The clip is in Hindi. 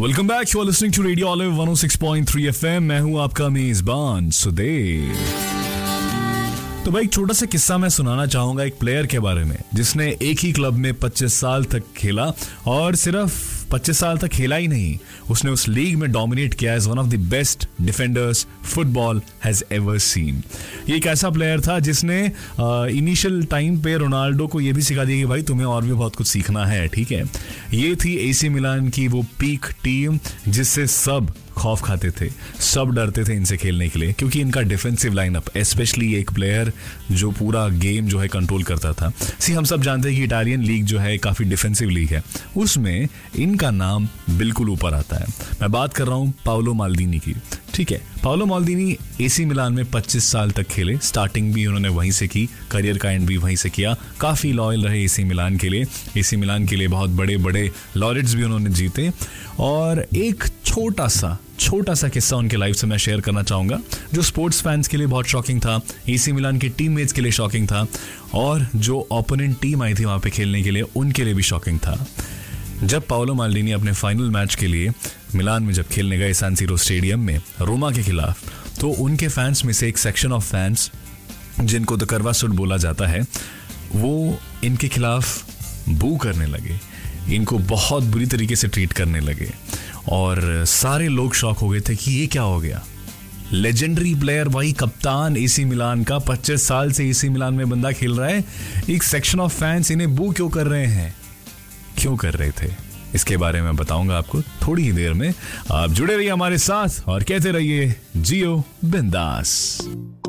Welcome back, you are listening to radio olive 106.3 FM। मैं हूं आपका मेजबान सुदेव। तो भाई, एक छोटा सा किस्सा मैं सुनाना चाहूंगा एक प्लेयर के बारे में जिसने एक ही क्लब में 25 साल तक खेला, और सिर्फ 25 साल तक खेला ही नहीं, उसने उस लीग में डोमिनेट किया as one of the best defenders football has ever seen. ये एक ऐसा प्लेयर था जिसने इनिशियल टाइम पे रोनाल्डो को ये भी सिखा दिया कि भाई तुम्हें और भी बहुत कुछ सीखना है, ठीक है। ये थी एसी मिलान की वो पीक टीम जिससे सब खौफ खाते थे, सब डरते थे इनसे खेलने के लिए, क्योंकि इनका डिफेंसिव लाइनअप, स्पेशली एक प्लेयर जो पूरा गेम जो है कंट्रोल करता था। हम सब जानते हैं कि इटालियन लीग जो है काफ़ी डिफेंसिव लीग है, उसमें इनका नाम बिल्कुल ऊपर आता है। मैं बात कर रहा हूँ पाउलो माल्दीनी की, ठीक है। पाउलो माल्दीनी एसी मिलान में 25 साल तक खेले, स्टार्टिंग भी उन्होंने वहीं से की, करियर का एंड भी वहीं से किया, काफ़ी लॉयल रहे एसी मिलान के लिए। एसी मिलान के लिए बहुत बड़े बड़े लॉरेट्स भी उन्होंने जीते। और एक छोटा सा किस्सा उनके लाइफ से मैं शेयर करना चाहूँगा, जो स्पोर्ट्स फैंस के लिए बहुत शॉकिंग था, एसी मिलान के टीममेट्स के लिए शॉकिंग था, और जो ओपोनेंट टीम आई थी वहाँ पे खेलने के लिए उनके लिए भी शॉकिंग था। जब पाउलो माल्दीनी अपने फाइनल मैच के लिए मिलान में जब खेलने गए सान सीरो स्टेडियम में रोमा के खिलाफ, तो उनके फैंस में से एक सेक्शन ऑफ फैंस, जिनको द करवा सुट बोला जाता है, वो इनके खिलाफ बू करने लगे, इनको बहुत बुरी तरीके से ट्रीट करने लगे, और सारे लोग शॉक हो गए थे कि ये क्या हो गया। लेजेंडरी प्लेयर, वही कप्तान एसी मिलान का, 25 साल से एसी मिलान में बंदा खेल रहा है, एक सेक्शन ऑफ फैंस इन्हें बू क्यों कर रहे हैं, क्यों कर रहे थे, इसके बारे में बताऊंगा आपको थोड़ी ही देर में। आप जुड़े रहिए हमारे साथ और कहते रहिए जियो बिंदास।